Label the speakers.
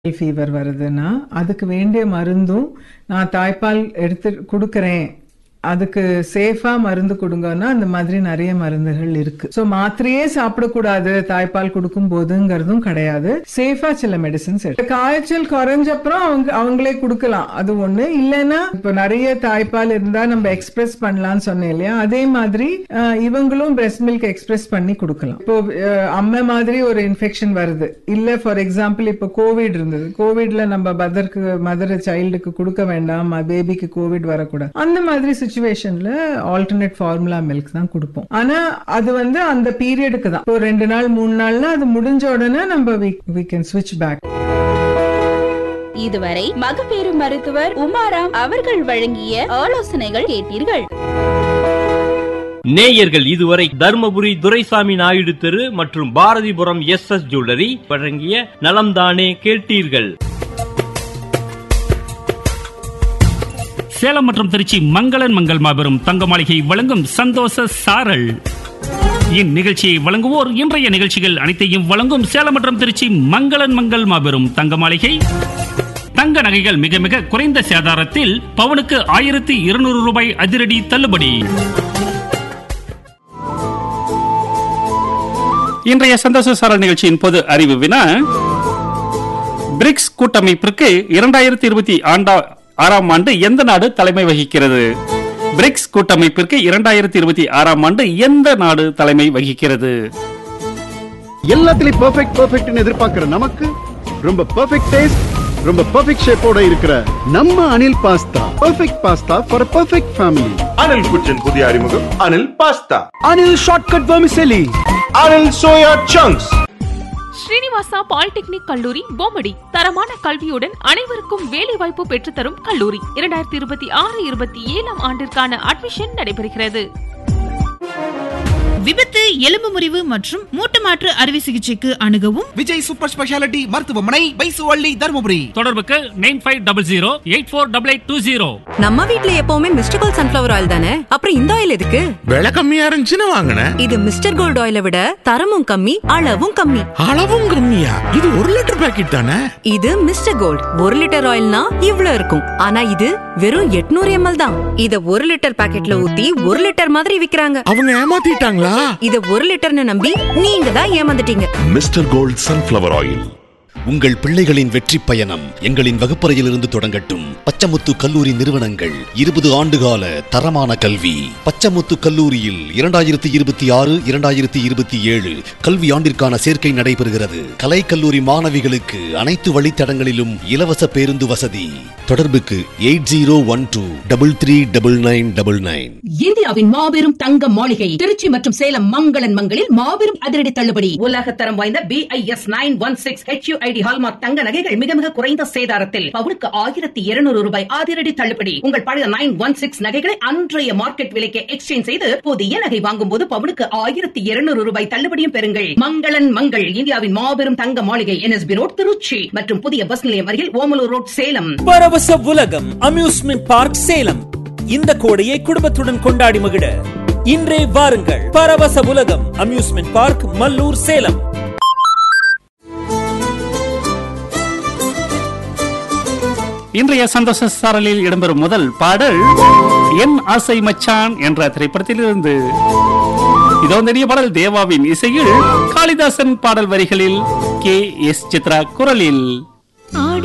Speaker 1: Fever வருதுன்னா அதுக்கு வேண்டிய மருந்தும் நான் தாய்ப்பால் எடுத்து கொடுக்கறேன், அதுக்கு சேஃபா மருந்து கொடுங்கன்னா அந்த மாதிரி நிறைய மருந்துகள் இருக்கு. சோ மாத்திரையே சாப்பிடக்கூடாது தாய்ப்பால் கொடுக்கும் போதுங்கிறதும் கிடையாது. சேஃபா சில மெடிசன்ஸ் காய்ச்சல் குறைஞ்சப்புறம் அவங்களே கொடுக்கலாம். அது ஒண்ணு இல்லைன்னா இப்ப நிறைய தாய்ப்பால் இருந்தா நம்ம எக்ஸ்பிரஸ் பண்ணலாம்னு சொன்னேன் இல்லையா, அதே மாதிரி இவங்களும் பிரெஸ்ட் மில்க் எக்ஸ்பிரஸ் பண்ணி கொடுக்கலாம். இப்போ அம்மா மாதிரி ஒரு இன்ஃபெக்ஷன் வருது இல்ல, ஃபார் எக்ஸாம்பிள் இப்போ கோவிட் இருந்தது, கோவிட்ல நம்ம மதர் சைல்டுக்கு கொடுக்க வேண்டாம், பேபிக்கு கோவிட் வரக்கூடாது, அந்த மாதிரி சிச்சுவேஷன்ல ஆல்டர்னேட் ஃபார்முலா மில்க் தான் கொடுப்போம். ஆனா அது அந்த பீரியடுக்கு தான். இப்போ 2 நாள் 3 நாள்னா அது முடிஞ்ச உடனே நம்ம we can switch back.
Speaker 2: இதுவரை மகப்பேறு மருத்துவர் உமாராம் அவர்கள் வழங்கிய ஆலோசனைகள் கேட்டீர்கள்.
Speaker 3: நேயர்கள் இதுவரை தர்மபுரி துரைசாமி நாயுடு தெரு மற்றும் பாரதிபுரம் SS ஜுவல்லரி வழங்கிய நலம்தானே கேட்டீர்கள்.
Speaker 4: சேலம் மற்றும் திருச்சி மங்களன் மங்கள் மாபெரும் தங்க மாளிகை வழங்கும் சந்தோஷ சாரல். இந்நிகழ்ச்சியை வழங்குவோர் இன்றைய நிகழ்ச்சிகள் அனைத்தையும் வழங்கும் சேலம் மற்றும் திருச்சி மங்களன் மங்கள் மாபெரும் தங்க மாளிகை. தங்க நகைகள் மிக மிக குறைந்த சேதாரத்தில் பவுனுக்கு 1200 ரூபாய் அதிரடி தள்ளுபடி. இன்றைய சந்தோஷ சாரல் நிகழ்ச்சியின் பொது அறிவு வினா, பிரிக்ஸ் கூட்டமைப்பிற்கு 2026ஆம் ஆண்டு எந்த நாடு தலைமை வகிக்கிறது? பிரிக்ஸ் கூட்டமைப்பிற்கு 2026ஆம் ஆண்டு எந்த நாடு தலைமை வகிக்கிறது?
Speaker 5: எல்லாத்துலயும் பெர்ஃபெக்ட்னு எதிர்பார்க்கிற நமக்கு ரொம்ப பெர்ஃபெக்ட் டேஸ்ட், ரொம்ப பெர்ஃபெக்ட் ஷேப்போட இருக்கிற நம்ம Anil pasta. Perfect pasta for perfect family.
Speaker 6: Anil குச்சின் புதிய அறிமுகம் Anil pasta.
Speaker 5: Anil shortcut vermicelli.
Speaker 6: Anil soya chunks.
Speaker 7: Srinivasa polytechnic கல்லூரி பொம்மடி தரமான கல்வியுடன் அனைவருக்கும் வேலை வாய்ப்பு பெற்றுத்தரும் கல்லூரி. 2026-27 ஆண்டிற்கான அட்மிஷன் நடைபெறுகிறது.
Speaker 8: விபத்து, எலும்பு முறிவு மற்றும் மூட்டு மாற்று அறுவை சிகிச்சைக்கு அணுகவும்
Speaker 9: விஜய் சூப்பர் ஸ்பெஷாலிட்டி மருத்துவமனை, பைசுவள்ளி, தர்மபுரி.
Speaker 4: தொடர்புக்கு 9500848820.
Speaker 10: நம்ம வீட்ல எப்பவுமே மிஸ்டர் கோல்ட் சன்ஃபிளவர் ஆயில் தானே, அப்புறம் இந்த ஆயில் எதுக்கு?
Speaker 9: விலை கம்மியா இருந்துச்சுன்னு வாங்கினேன்.
Speaker 10: இது மிஸ்டர் கோல்ட் ஆயிலை விட தரமும் கம்மி, அளவும் கம்மி.
Speaker 9: அளவும் கம்மியா? இது 1 லிட்டர் பாக்கெட் தானே.
Speaker 10: இது மிஸ்டர் கோல்ட் 1 லிட்டர் ஆயில்னா இவ்ளோ இருக்கும். ஆனா இது வெறும் 800 ml தான். இத 1 லிட்டர் பாக்கெட்ல ஊத்தி 1 லிட்டர் மாதிரி விக்கிறாங்க.
Speaker 9: அவங்க ஏமாத்திட்டாங்களா?
Speaker 10: இத 1 லிட்டர்னு நம்பி நீங்க தான் ஏமாந்துட்டீங்க.
Speaker 11: Mister gold sunflower oil. உங்கள் பிள்ளைகளின் வெற்றி பயணம் எங்களின் வகுப்பறையிலிருந்து தொடங்கட்டும். பச்சமுத்து கல்லூரி நிறுவனங்கள் 20 ஆண்டுகால தரமான கல்வி. பச்சமுத்து கல்லூரியில் 2026-2027 கல்வி ஆண்டிற்கான சேர்க்கை நடைபெறுகிறது. கலை கல்லூரி மாணவிகளுக்கு அனைத்து வழித்தடங்களிலும் இலவச பேருந்து வசதி. தொடர்புக்கு 8012339999.
Speaker 12: இந்தியாவின் மாபெரும் தங்க மாளிகை திருச்சி மற்றும் சேலம் மங்களன் மங்களில் மாபெரும் அதிரடி தள்ளுபடி. உலகத்தரம் வாய்ந்த BIS 916 HUID ஹால்மார்க் தங்க நகைகள் மிக மிக குறைந்த சேதாரத்தில் பவுனுக்கு 1200 ரூபாய் அதிரடி தள்ளுபடி. உங்கள் பழைய 916 நகைகளை அன்றைய மார்க்கெட் விலைக்கு எக்ஸ்சேஞ்ச் செய்து புதிய நகை வாங்கும் போது பவுனுக்கு 1200 ரூபாய் தள்ளுபடியும் பெறுங்கள். மங்களன் மங்கள் இந்தியாவின் மாபெரும் தங்க மாளிகை, NSB ரோட் திருச்சி மற்றும் புதிய பஸ் நிலையம் அருகில் ஓமலூர் ரோட் சேலம்.
Speaker 13: பரவச உலகம் அம்யூஸ்மெண்ட் பார்க் சேலம். இந்த கோடையை குடும்பத்துடன் கொண்டாடி மகிழ இன்றே வாருங்கள். பரவச உலகம் அம்யூஸ்மெண்ட் பார்க், மல்லூர், சேலம்.
Speaker 4: இன்றைய சந்தோஷ சாரலில் இடம்பெறும் முதல் பாடல் என் ஆசை மச்சான் என்ற திரைப்படத்திலிருந்து. இதோ நெடிய பாடல் தேவாவின் இசையில் காளிதாசன் பாடல் வரிகளில் KS சித்ரா குரலில்.